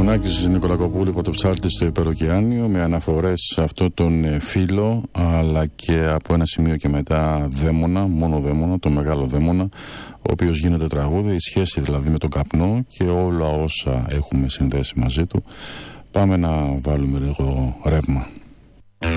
Θανάκης Νικολακοπούλου, πρωτοψάλτη στο Υπεροκεάνιο, με αναφορές σε αυτό τον φίλο, αλλά και από ένα σημείο και μετά δαίμονα, μόνο δαίμονα, το μεγάλο δαίμονα, ο οποίος γίνεται τραγούδι, η σχέση δηλαδή με τον καπνό και όλα όσα έχουμε συνδέσει μαζί του. Πάμε να βάλουμε λίγο ρεύμα.